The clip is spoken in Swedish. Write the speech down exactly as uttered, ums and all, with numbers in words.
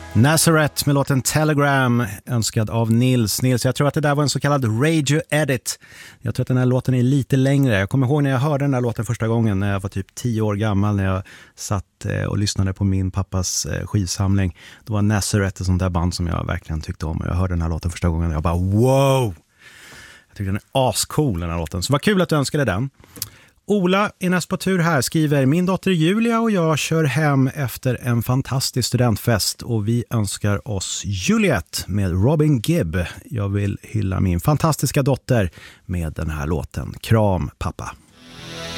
Nazareth med låten Telegram, önskad av Nils. Nils, jag tror att det där var en så kallad radio edit. Jag tror att den här låten är lite längre. Jag kommer ihåg när jag hörde den här låten första gången när jag var typ tio år gammal, när jag satt och lyssnade på min pappas skivsamling. Då var Nazareth ett sånt där band som jag verkligen tyckte om. Jag hörde den här låten första gången och jag bara wow! Jag tyckte den är ascool, den här låten. Så vad kul att du önskade den. Ola är näst på tur här, skriver: min dotter Julia och jag kör hem efter en fantastisk studentfest och vi önskar oss Juliet med Robin Gibb. Jag vill hylla min fantastiska dotter med den här låten. Kram pappa.